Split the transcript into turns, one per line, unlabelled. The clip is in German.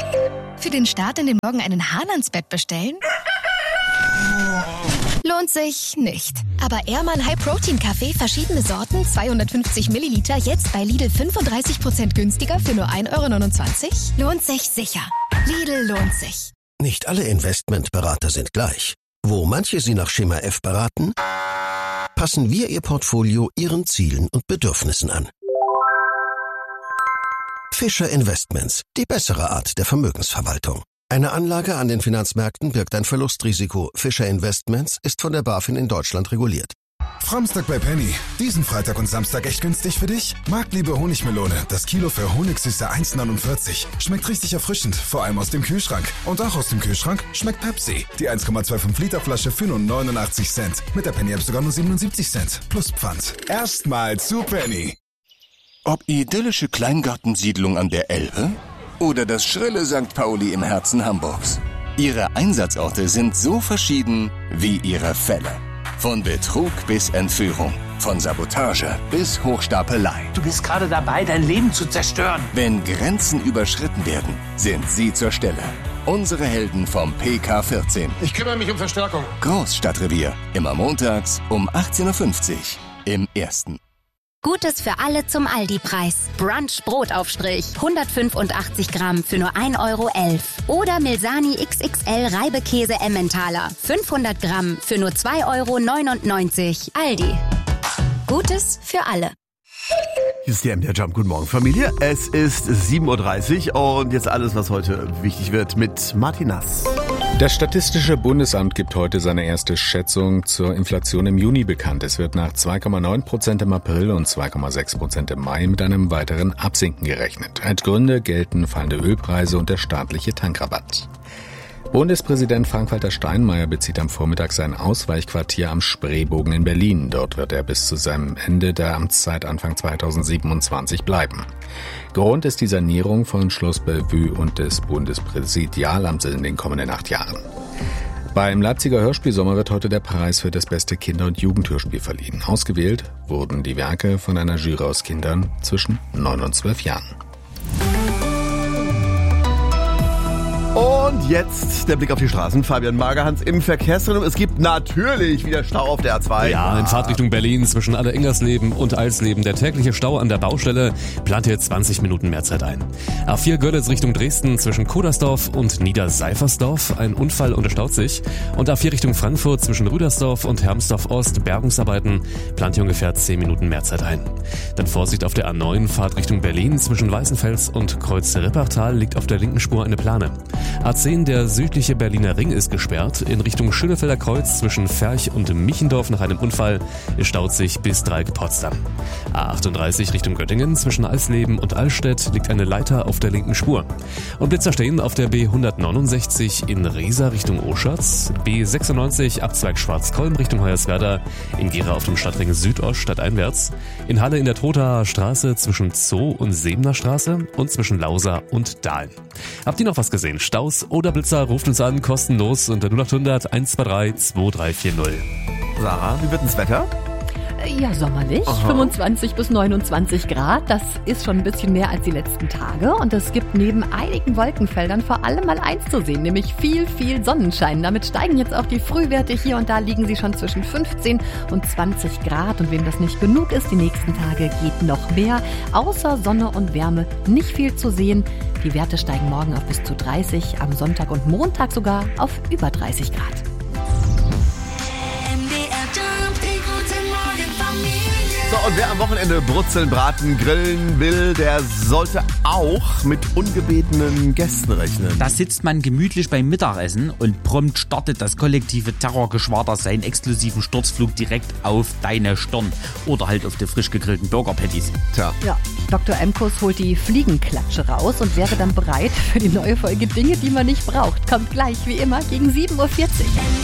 Für den Start in den Morgen einen Hahn ans Bett bestellen? Lohnt sich nicht. Aber Ehrmann High Protein Kaffee, verschiedene Sorten, 250 Milliliter, jetzt bei Lidl 35% günstiger für nur 1,29 €? Lohnt sich sicher. Lidl lohnt sich.
Nicht alle Investmentberater sind gleich. Wo manche Sie nach Schema F beraten, passen wir Ihr Portfolio Ihren Zielen und Bedürfnissen an. Fischer Investments, die bessere Art der Vermögensverwaltung. Eine Anlage an den Finanzmärkten birgt ein Verlustrisiko. Fischer Investments ist von der BaFin in Deutschland reguliert.
Framstag bei Penny. Diesen Freitag und Samstag echt günstig für dich? Marktliebe Honigmelone. Das Kilo für Honigsüße 1,49. Schmeckt richtig erfrischend, vor allem aus dem Kühlschrank. Und auch aus dem Kühlschrank schmeckt Pepsi. Die 1,25 Liter Flasche für nur 89 Cent. Mit der Penny-App sogar nur 77 Cent. Plus Pfand. Erstmal zu Penny.
Ob idyllische Kleingartensiedlung an der Elbe oder das schrille St. Pauli im Herzen Hamburgs. Ihre Einsatzorte sind so verschieden wie ihre Fälle. Von Betrug bis Entführung, von Sabotage bis Hochstapelei.
Du bist gerade dabei, dein Leben zu zerstören.
Wenn Grenzen überschritten werden, sind Sie zur Stelle. Unsere Helden vom PK14.
Ich kümmere mich um Verstärkung.
Großstadtrevier, immer montags um 18:50 Uhr im Ersten.
Gutes für alle zum Aldi-Preis. Brunch Brotaufstrich, 185 Gramm für nur 1,11 €. Oder Milsani XXL Reibekäse Emmentaler, 500 Gramm für nur 2,99 €. Aldi. Gutes für alle.
Hier ist der MDR Jump. Guten Morgen, Familie. Es ist 7:30 Uhr und jetzt alles, was heute wichtig wird mit Martin Nass.
Das Statistische Bundesamt gibt heute seine erste Schätzung zur Inflation im Juni bekannt. Es wird nach 2,9% im April und 2,6% im Mai mit einem weiteren Absinken gerechnet. Als Gründe gelten fallende Ölpreise und der staatliche Tankrabatt. Bundespräsident Frank-Walter Steinmeier bezieht am Vormittag sein Ausweichquartier am Spreebogen in Berlin. Dort wird er bis zu seinem Ende der Amtszeit Anfang 2027 bleiben. Grund ist die Sanierung von Schloss Bellevue und des Bundespräsidialamts in den kommenden 8 Jahren. Beim Leipziger Hörspielsommer wird heute der Preis für das beste Kinder- und Jugendhörspiel verliehen. Ausgewählt wurden die Werke von einer Jury aus Kindern zwischen 9 und 12 Jahren.
Und jetzt der Blick auf die Straßen. Fabian Magerhans im Verkehrszentrum. Es gibt natürlich wieder Stau auf der A2.
Ja, in Fahrtrichtung Berlin zwischen Aller-Ingersleben und Alsleben. Der tägliche Stau an der Baustelle plant jetzt 20 Minuten mehr Zeit ein. A4 Görlitz Richtung Dresden zwischen Kodersdorf und Niederseifersdorf. Ein Unfall unterstaut sich. Und A4 Richtung Frankfurt zwischen Rüdersdorf und Hermsdorf Ost. Bergungsarbeiten plant hier ungefähr 10 Minuten mehr Zeit ein. Dann Vorsicht auf der A9 Fahrtrichtung Berlin zwischen Weißenfels und Kreuz-Rippertal liegt auf der linken Spur eine Plane. A10, der südliche Berliner Ring ist gesperrt. In Richtung Schönefelder Kreuz zwischen Ferch und Michendorf nach einem Unfall staut sich bis Dreieck-Potsdam. A38 Richtung Göttingen zwischen Alsleben und Allstedt liegt eine Leiter auf der linken Spur. Und Blitzer stehen auf der B169 in Riesa Richtung Oschatz, B96 Abzweig Schwarzkolm Richtung Hoyerswerda, in Gera auf dem Stadtring Südost stadteinwärts, in Halle in der Trothaer Straße zwischen Zoo und Sebener Straße und zwischen Lausa und Dahlen. Habt ihr noch was gesehen? Staus oder Blitzer, ruft uns an, kostenlos unter 0800 123 2340.
Sarah, wie wird das Wetter?
Ja, sommerlich. Aha. 25 bis 29 Grad. Das ist schon ein bisschen mehr als die letzten Tage. Und es gibt neben einigen Wolkenfeldern vor allem mal eins zu sehen, nämlich viel Sonnenschein. Damit steigen jetzt auch die Frühwerte. Hier und da liegen sie schon zwischen 15 und 20 Grad. Und wem das nicht genug ist, die nächsten Tage geht noch mehr. Außer Sonne und Wärme nicht viel zu sehen. Die Werte steigen morgen auf bis zu 30, am Sonntag und Montag sogar auf über 30 Grad.
So, und wer am Wochenende Brutzeln, Braten, Grillen will, der sollte auch mit ungebetenen Gästen rechnen.
Da sitzt man gemütlich beim Mittagessen und prompt startet das kollektive Terrorgeschwader seinen exklusiven Sturzflug direkt auf deine Stirn oder halt auf die frisch gegrillten Burger-Patties.
Tja.
Ja, Dr. Emkus holt die Fliegenklatsche raus und wäre dann bereit für die neue Folge Dinge, die man nicht braucht. Kommt gleich, wie immer, gegen 7:40 Uhr.